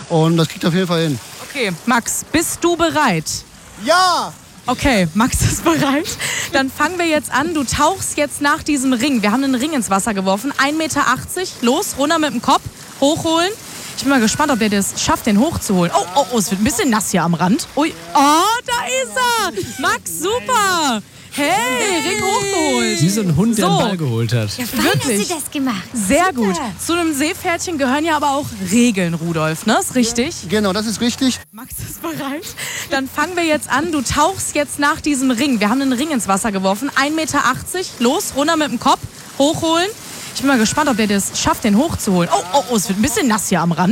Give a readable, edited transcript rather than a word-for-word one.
Und das kriegt er auf jeden Fall hin. Okay, Max, bist du bereit? Ja! Okay, Max ist bereit. Dann fangen wir jetzt an. Du tauchst jetzt nach diesem Ring. Wir haben einen Ring ins Wasser geworfen. 1,80 Meter. Los, runter mit dem Kopf. Hochholen. Ich bin mal gespannt, ob der das schafft, den hochzuholen. Oh, es wird ein bisschen nass hier am Rand. Ui. Oh, da ist er. Max, super. Hey, Ring hochgeholt. Wie so ein Hund, der einen Ball geholt hat. Ja, fein Wirklich? hast du das gemacht. Sehr Super. gut. Zu einem Seepferdchen gehören ja aber auch Regeln, Rudolf, ne? Ist richtig? Genau, das ist richtig. Max ist bereit. Dann fangen wir jetzt an. Du tauchst jetzt nach diesem Ring. Wir haben einen Ring ins Wasser geworfen. 1,80 Meter. Los, runter mit dem Kopf. Hochholen. Ich bin mal gespannt, ob der das schafft, den hochzuholen. Oh, es wird ein bisschen nass hier am Rand.